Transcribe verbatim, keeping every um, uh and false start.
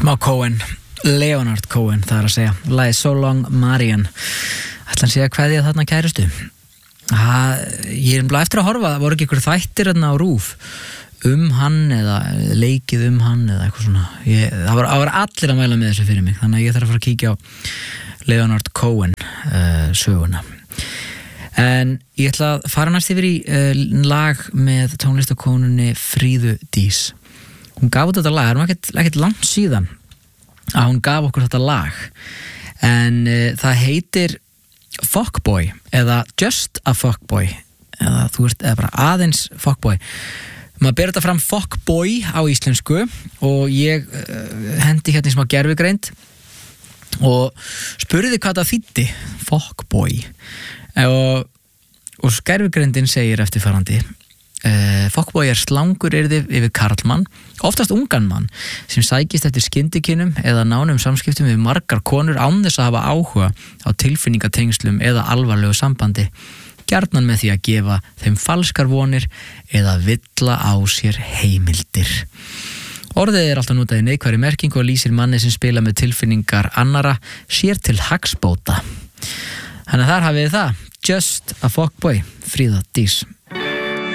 smá Cohen, Leonard Cohen, það er að segja lagið So Long Marian. Ætla hann sé að kveðja þarna kærustu. Ha, ég er bara eftir að horfa, það voru ekki ykkur þættir þarna á RÚV um hann eða leikið um hann eða eitthvað svona. Ég, það, var, það var allir að mæla með þessu fyrir mig, þannig að ég þarf að fara að kíkja á Leonard Cohen uh, söguna. En ég ætla að fara næst yfir í uh, lag með tónlistakonunni Fríðu Dís. Hún gaf út þetta lag, það er ekkert, ekkert langt síðan að hún gaf okkur þetta lag, en uh, það heitir Fuckboy eða Just a Fuckboy eða þú veist, eða bara aðeins Fuckboy. Maður ber þetta fram Fuckboy á íslensku og ég uh, hendi hérna í smá gervigreind og spurði hvað það þýddi Fuckboy og, og gervigreindin segir eftirfarandi uh, Fuckboy er slangur yrði yfir karlmann, oftast ungan mann sem sækist eftir skyndikinnum eða nánum samskiptum við margar konur án þess að hafa áhuga á tilfinningatengslum eða alvarlegu sambandi, gjarnan með því að gefa þeim falskar vonir eða villa á sér heimildir. Orðið er alltaf notað í neikvæðri merkingu og lýsir manni sem spila með tilfinningar annara sér til hagsbóta. Þannig að þar hafið þið það, Just a Fuckboy, Fríða Dís.